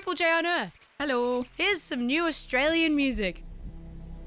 Triple J Unearthed. Hello. Here's some new Australian music.